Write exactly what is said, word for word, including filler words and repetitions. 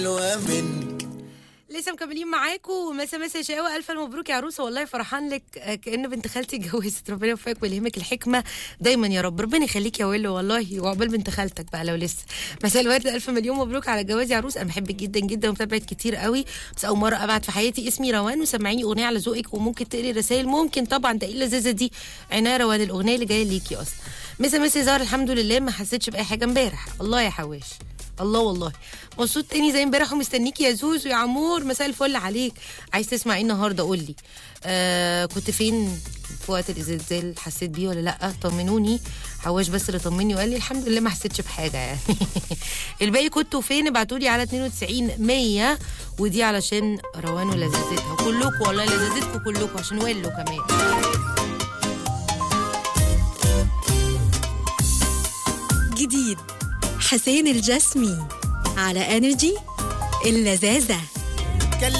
لسه مكملين معاكم مسا مسا شقاوة. الف مبروك يا عروسه، والله فرحان لك كأن بنت خالتي اتجوزت. ربنا يوفقك ويلهمك الحكمه دايما يا رب. ربنا يخليك يا ويلو والله، وعقبال بنت خالتك بقى لو لسه. مساء الورد، الف مليون مبروك على الجواز يا عروس. انا بحبك جدا جدا ومتابعك كتير قوي، بس اول مره ابعت في حياتي. اسمي روان وسمعيني اغنيه على ذوقك، وممكن تقري رسائل. ممكن طبعا، ده ايه اللذيذه دي؟ عنايه روان، الاغنيه اللي جايه ليكي اصلا. مسا مسا زهر، الحمد لله ما حسيتش باي حاجه امبارح. الله يا حواش، الله والله مبسوط تاني زي امبارح ومستنيكي يا زوزو يا عمور. مساء الفل عليك. عايز تسمع ايه النهارده؟ قول لي. آه كنت فين في وقت الزلزال؟ حسيت بيه ولا لا؟ طمنوني. حواش بس اللي طمني وقال لي الحمد لله ما حسيتش بحاجه يعني. الباقي كنتوا فين؟ ابعتوا لي على اتنين وتسعين مية، ودي علشان روان ولذاذتها كلكم، والله لذاذتكم كلكم، عشان ولو كمان. جديد حسين الجسمي على انرجي اللذاذة.